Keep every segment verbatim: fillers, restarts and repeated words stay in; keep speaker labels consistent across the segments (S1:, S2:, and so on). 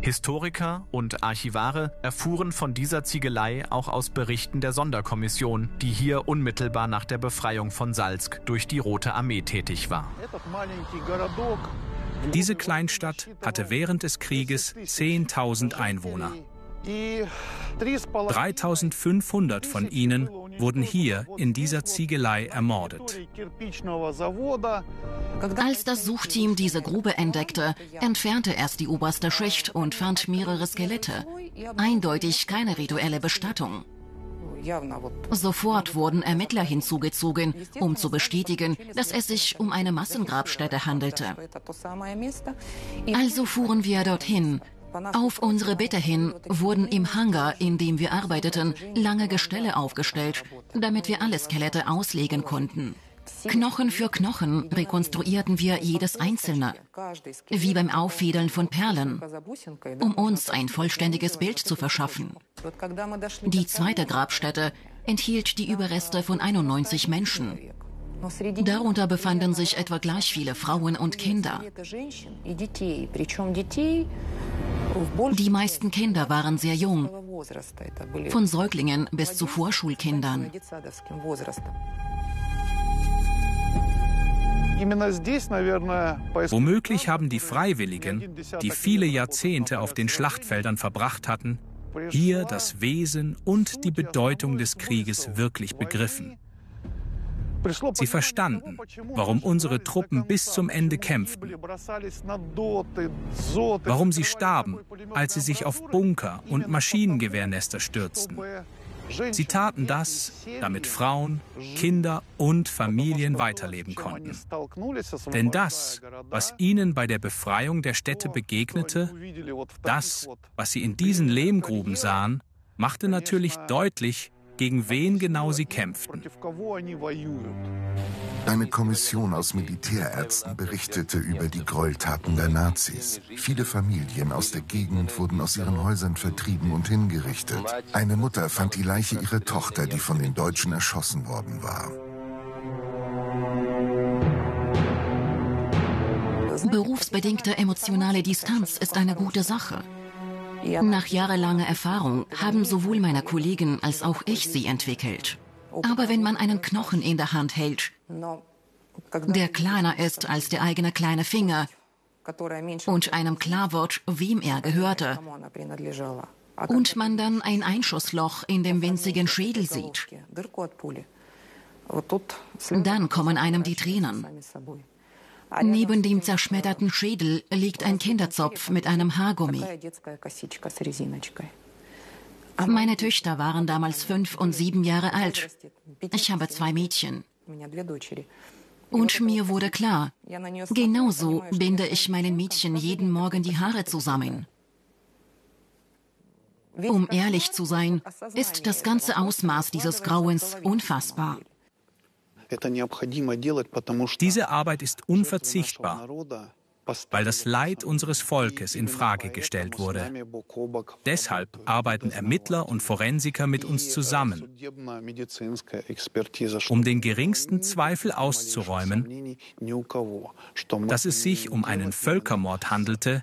S1: Historiker und Archivare erfuhren von dieser Ziegelei auch aus Berichten der Sonderkommission, die hier unmittelbar nach der Befreiung von Salsk durch die Rote Armee tätig war.
S2: Diese Kleinstadt hatte während des Krieges zehntausend Einwohner. dreitausendfünfhundert von ihnen wurden hier in dieser Ziegelei ermordet.
S3: Als das Suchteam diese Grube entdeckte, entfernte es die oberste Schicht und fand mehrere Skelette. Eindeutig keine rituelle Bestattung. Sofort wurden Ermittler hinzugezogen, um zu bestätigen, dass es sich um eine Massengrabstätte handelte. Also fuhren wir dorthin. Auf unsere Bitte hin wurden im Hangar, in dem wir arbeiteten, lange Gestelle aufgestellt, damit wir alle Skelette auslegen konnten. Knochen für Knochen rekonstruierten wir jedes einzelne, wie beim Auffädeln von Perlen, um uns ein vollständiges Bild zu verschaffen. Die zweite Grabstätte enthielt die Überreste von einundneunzig Menschen. Darunter befanden sich etwa gleich viele Frauen und Kinder. Die meisten Kinder waren sehr jung, von Säuglingen bis zu Vorschulkindern.
S2: Womöglich haben die Freiwilligen, die viele Jahrzehnte auf den Schlachtfeldern verbracht hatten, hier das Wesen und die Bedeutung des Krieges wirklich begriffen. Sie verstanden, warum unsere Truppen bis zum Ende kämpften, warum sie starben, als sie sich auf Bunker und Maschinengewehrnester stürzten. Sie taten das, damit Frauen, Kinder und Familien weiterleben konnten. Denn das, was ihnen bei der Befreiung der Städte begegnete, das, was sie in diesen Lehmgruben sahen, machte natürlich deutlich, gegen wen genau sie kämpften.
S4: Eine Kommission aus Militärärzten berichtete über die Gräueltaten der Nazis. Viele Familien aus der Gegend wurden aus ihren Häusern vertrieben und hingerichtet. Eine Mutter fand die Leiche ihrer Tochter, die von den Deutschen erschossen worden war.
S3: Berufsbedingte emotionale Distanz ist eine gute Sache. Nach jahrelanger Erfahrung haben sowohl meine Kollegen als auch ich sie entwickelt. Aber wenn man einen Knochen in der Hand hält, der kleiner ist als der eigene kleine Finger und einem klar wird, wem er gehörte, und man dann ein Einschussloch in dem winzigen Schädel sieht, dann kommen einem die Tränen. Neben dem zerschmetterten Schädel liegt ein Kinderzopf mit einem Haargummi. Meine Töchter waren damals fünf und sieben Jahre alt. Ich habe zwei Mädchen. Und mir wurde klar, genauso binde ich meinen Mädchen jeden Morgen die Haare zusammen. Um ehrlich zu sein, ist das ganze Ausmaß dieses Grauens unfassbar.
S2: Diese Arbeit ist unverzichtbar, weil das Leid unseres Volkes in Frage gestellt wurde. Deshalb arbeiten Ermittler und Forensiker mit uns zusammen, um den geringsten Zweifel auszuräumen, dass es sich um einen Völkermord handelte,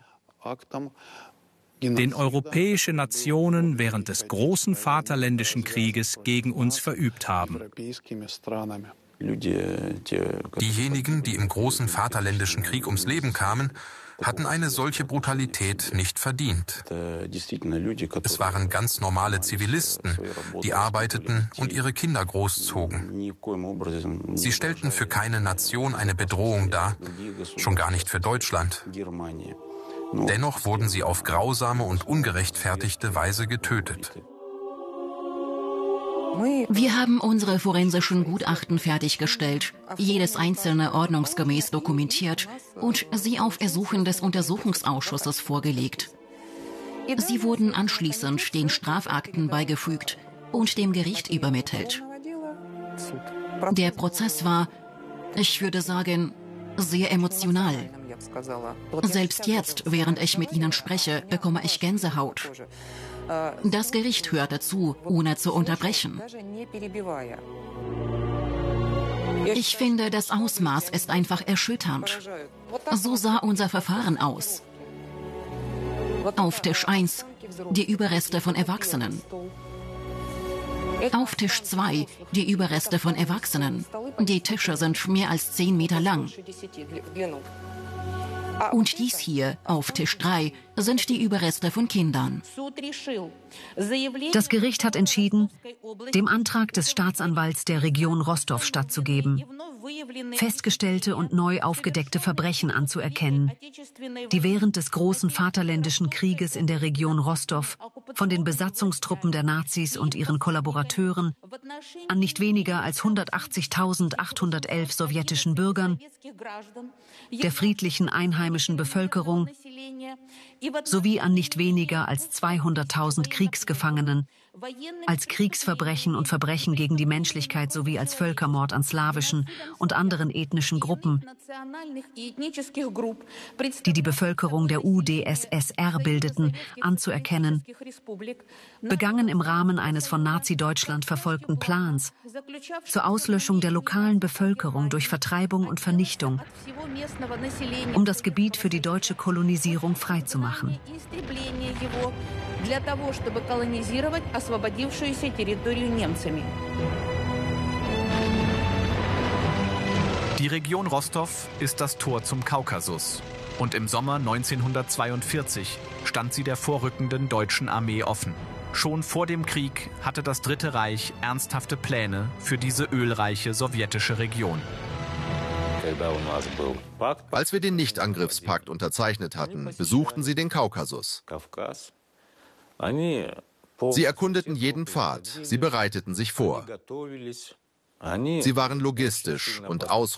S2: den europäische Nationen während des großen Vaterländischen Krieges gegen uns verübt haben.
S5: Diejenigen, die im großen Vaterländischen Krieg ums Leben kamen, hatten eine solche Brutalität nicht verdient. Es waren ganz normale Zivilisten, die arbeiteten und ihre Kinder großzogen. Sie stellten für keine Nation eine Bedrohung dar, schon gar nicht für Deutschland. Dennoch wurden sie auf grausame und ungerechtfertigte Weise getötet.
S3: Wir haben unsere forensischen Gutachten fertiggestellt, jedes einzelne ordnungsgemäß dokumentiert und sie auf Ersuchen des Untersuchungsausschusses vorgelegt. Sie wurden anschließend den Strafakten beigefügt und dem Gericht übermittelt. Der Prozess war, ich würde sagen, sehr emotional. Selbst jetzt, während ich mit Ihnen spreche, bekomme ich Gänsehaut. Das Gericht hörte zu, ohne zu unterbrechen. Ich finde, das Ausmaß ist einfach erschütternd. So sah unser Verfahren aus. Auf Tisch eins die Überreste von Erwachsenen. Auf Tisch zwei die Überreste von Erwachsenen. Die Tische sind mehr als zehn Meter lang. Und dies hier, auf Tisch drei, sind die Überreste von Kindern.
S6: Das Gericht hat entschieden, dem Antrag des Staatsanwalts der Region Rostow stattzugeben, festgestellte und neu aufgedeckte Verbrechen anzuerkennen, die während des großen Vaterländischen Krieges in der Region Rostow von den Besatzungstruppen der Nazis und ihren Kollaborateuren an nicht weniger als hundertachtzigtausendachthundertelf sowjetischen Bürgern, der friedlichen einheimischen Bevölkerung sowie an nicht weniger als zweihunderttausend Kriegsgefangenen als Kriegsverbrechen und Verbrechen gegen die Menschlichkeit sowie als Völkermord an slawischen und anderen ethnischen Gruppen, die die Bevölkerung der U d S S R bildeten, anzuerkennen, begangen im Rahmen eines von Nazi-Deutschland verfolgten Plans zur Auslöschung der lokalen Bevölkerung durch Vertreibung und Vernichtung, um das Gebiet für die deutsche Kolonisierung freizumachen.
S1: Die Region Rostow ist das Tor zum Kaukasus. Und im Sommer neunzehnhundertzweiundvierzig stand sie der vorrückenden deutschen Armee offen. Schon vor dem Krieg hatte das Dritte Reich ernsthafte Pläne für diese ölreiche sowjetische Region.
S7: Als wir den Nichtangriffspakt unterzeichnet hatten, besuchten sie den Kaukasus. Sie erkundeten jeden Pfad, sie bereiteten sich vor. Sie waren logistisch und ausrüstend